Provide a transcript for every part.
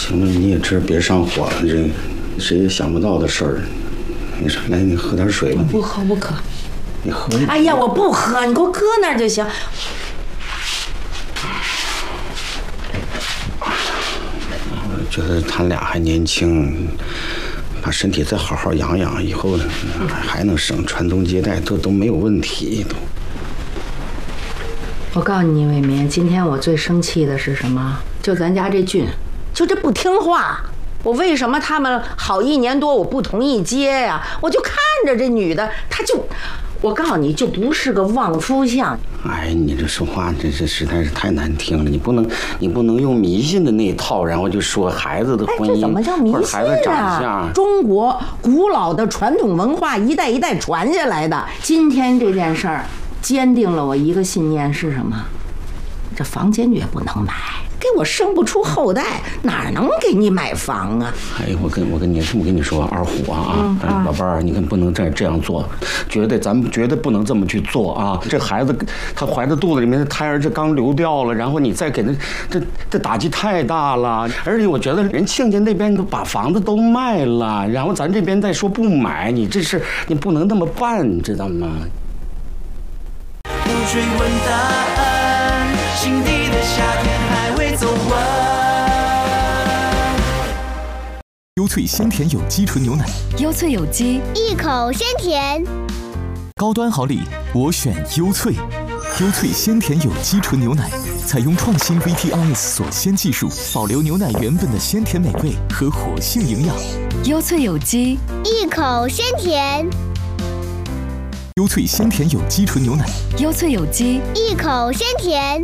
行了，你也知别上火了，这谁也想不到的事儿。没事，来，你喝点水吧。 不喝不渴。 你喝。 哎呀，我不喝，你给我搁那儿就行。 我觉得他俩还年轻，把身体再好好养养，以后还能生，传宗接代都没有问题都。 我告诉你，伟民，今天我最生气的是什么？就咱家这俊，就这不听话。我为什么他们好1年多我不同意接呀？我就看着这女的，她就，我告诉你，就不是个旺夫相。 哎，你这说话这实在是太难听了，你不能用迷信的那一套，然后就说孩子的婚姻， 这怎么叫迷信孩子长相？ 中国古老的传统文化一代一代传下来的。今天这件事儿，坚定了我一个信念是什么？这房坚决不能买。给我生不出后代，哪能给你买房啊？ 哎，我跟你说，二虎啊，宝贝儿，你可不能再这样做，咱们绝对不能这么去做啊！这孩子他怀着肚子里面的胎儿，这刚流掉了，然后你再给他，这打击太大了。而且我觉得人亲家那边都把房子都卖了，然后咱这边再说不买，你你不能那么办，你知道吗？ 不追问答案，心底的夏天还未走完。 优萃鲜甜有机纯牛奶， 优萃有机， 一口鲜甜。 高端好礼，我选优萃。优萃鲜甜有机纯牛奶，采用创新 VTRS 锁鲜技术，保留牛奶原本的鲜甜美味和活性营养。 优萃有机， 一口鲜甜。 优萃鲜甜有机纯牛奶， 优萃有机， 一口鲜甜。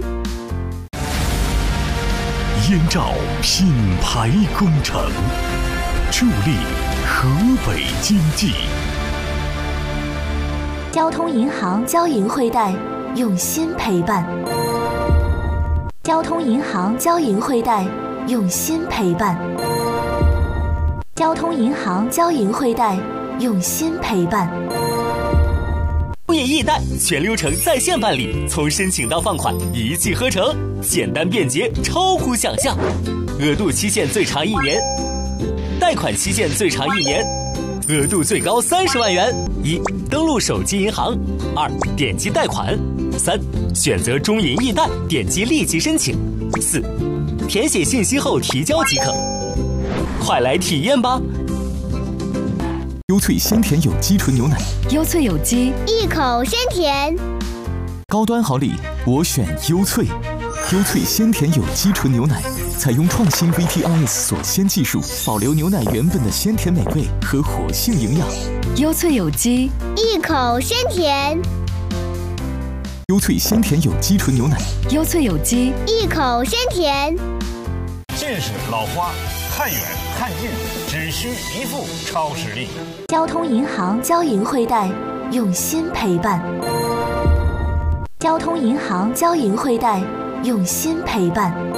燕赵品牌工程，助力河北经济。 交通银行交银汇贷，用心陪伴。交通银行交银汇贷，用心陪伴。交通银行交银汇贷，用心陪伴。 中银易贷全流程在线办理，从申请到放款一气呵成，简单便捷，超乎想象。额度期限最长1年，贷款期限最长1年，额度最高30万元。1. 登录手机银行。2. 点击贷款。3. 选择中银易贷，点击立即申请。4. 填写信息后提交即可。快来体验吧！ 优萃鲜甜有机纯牛奶， 优萃有机， 一口鲜甜。 高端好礼，我选优萃。优萃鲜甜有机纯牛奶，采用创新 VTRS 锁鲜技术，保留牛奶原本的鲜甜美味和活性营养。 优萃有机， 一口鲜甜。 优萃鲜甜有机纯牛奶， 优萃有机， 一口鲜甜。 见识老花，看远看近，只需一副超视力。 交通银行交银汇贷，用心陪伴。交通银行交银汇贷，用心陪伴。